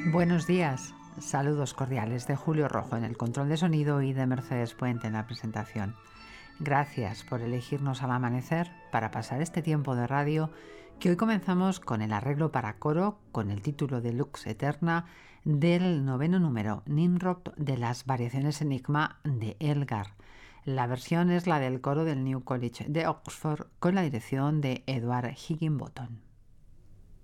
Buenos días, saludos cordiales de Julio Rojo en el control de sonido y de Mercedes Puente en la presentación. Gracias por elegirnos al amanecer para pasar este tiempo de radio que hoy comenzamos con el arreglo para coro con el título de Lux Eterna del noveno número Nimrod de las variaciones Enigma de Elgar. La versión es la del coro del New College de Oxford con la dirección de Edward Higginbottom.